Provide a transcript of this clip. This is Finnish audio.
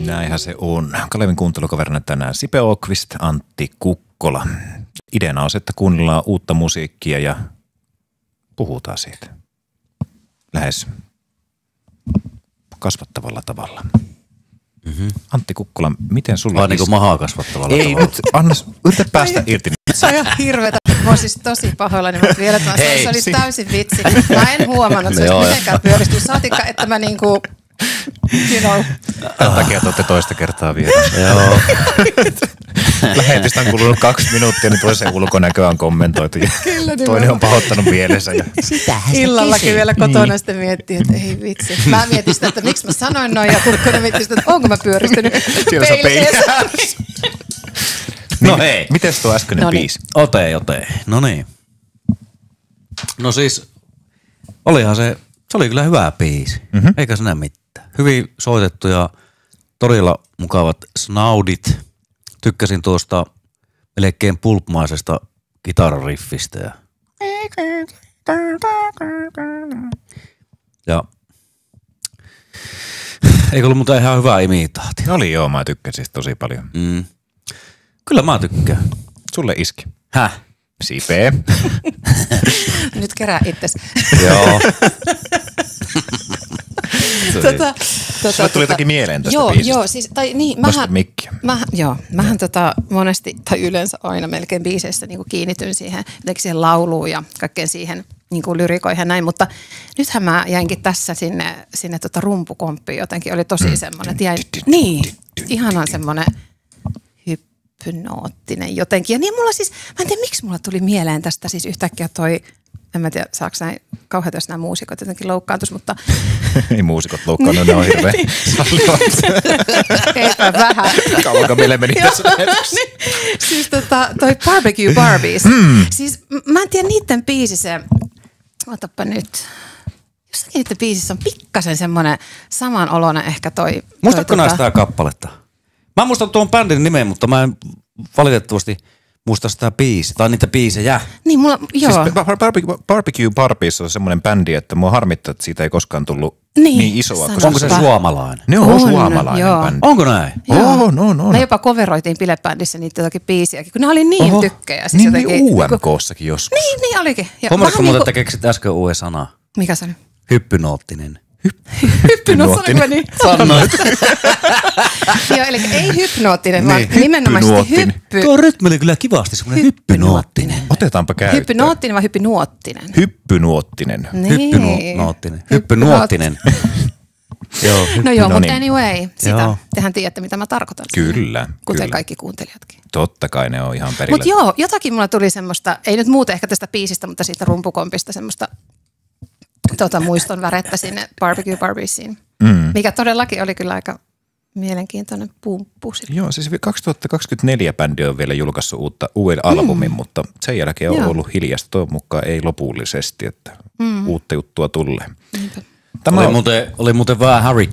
Näinhän se on. Kalevin kuuntelukaverina tänään Sipe Åqvist, Antti Kukkola. Ideana on se, että kuunnellaan uutta musiikkia ja puhutaan siitä. Lähes kasvattavalla tavalla. Mm-hmm. Antti Kukkola, miten sulla... Vai niinku mahaa kasvattavalla tavalla? Ei nyt, yritä päästä irti. Se on ihan hirveetä. Mä oon siis tosi pahoillani, mutta vielä että se oli täysin vitsi. Mä en huomannut, että se olisi mitenkään pyöristynyt. Saatikka, että mä niinku, you know. Tämän takia te olette toista kertaa vielä. Joo. Lähetystä on kulunut 2 minuuttia, niin toisen ulkonäköä on kommentoitu. Kyllä, toinen on pahoittanut mielensä. Illallakin vielä kotona sitten miettii, että ei vitsi. Mä mietin sitä, että miksi mä sanoin noin ja Kukkonen mietti sitä, että onko mä pyöristynyt peilissä. No hei. Mites tuo äskeinen biisi? Ote. No niin. No siis, olihan se oli kyllä hyvä biisi. Mm-hmm. Eikä sinä mitään. Hyvin soitettu ja todella mukavat snaudit. Tykkäsin tuosta melkein pulpmaisesta kitarariffistä. Ja eikö ollut muuten ihan hyvä imitaati? Oli joo, mä tykkäsin tosi paljon. Kyllä mä tykkään. Sulle iski. Häh? Sipe. Nyt kerää itses. Joo. Sulle tuli jotakin mieleen tästä biisistä. Joo, siis, tai niin, mähän monesti, tai yleensä aina melkein biiseissä niin kiinnityn siihen lauluun ja kaikkeen siihen niin lyrikoihin ja näin, mutta nythän mä jäinkin tässä sinne rumpukomppiin jotenkin, oli tosi semmoinen, että jäin, ihanan semmoinen hypnoottinen jotenkin. Ja niin mulla siis, mä en tiedä miksi mulla tuli mieleen tästä siis yhtäkkiä toi, en mä tiedä saako näin kauheita, jos nämä muusikot jotenkin loukkaantus, mutta... Ei muusikot loukkaanut, ne on hirveän sallivat. Eipä vähän. Kauanko meille meni tässä lähetyksessä. Siis toi Barbecue Barbies. Siis mä en tiedä niiden biisi se, otapa nyt... Jossakin niiden biisissä on pikkasen semmoinen samanoloinen ehkä toi... Muistatko näistä kappaletta? Mä muistan tuon bändin nimen, mutta mä en valitettavasti muista sitä biisiä, tai niitä biisejä. Niin mulla, joo. Siis Barbecue Barbies on semmoinen bändi, että mua harmittaa, että siitä ei koskaan tullut niin isoa. Onko se suomalainen? Ne on suomalainen bändi. Onko näin? On. Me jopa coveroitiin bilebändissä niitä jotakin biisiäkin, kun ne oli niin tykkejä. Siis niin UMK:ssakin joskus. Niin olikin. Huomaatko muuten, että keksit äsken uuden sanaa? Mikä se oli? Hypnoottinen. Hypnoottinen. Niin. Sanoit. Joo, eli ei hypnoottinen, vaan nimenomaisesti hyppy. Tuo rytmi oli kyllä kivasti semmoinen hyppynoottinen. Otetaanpa käyttöön. Hypnoottinen vai hyppynuottinen? Hyppynuottinen. Hyppynoottinen. Joo. Mutta anyway, sitä tehän tiedätte, mitä mä tarkoitan. Kyllä. Kuten kaikki kuuntelijatkin. Totta kai ne on ihan perillä. Mutta joo, jotakin mulla tuli semmoista, ei nyt muuten ehkä tästä biisistä, mutta siitä rumpukompista semmoista muiston värettä sinne Barbecue Barbiesiin, mikä todellakin oli kyllä aika mielenkiintoinen pumppu. Joo, siis 2024 bändi on vielä julkaissut uuden albumin, mutta sen jälkeen on ollut hiljasta. Toivon mukaan ei lopullisesti, että uutta juttua tulee. Oli muuten vähän Harry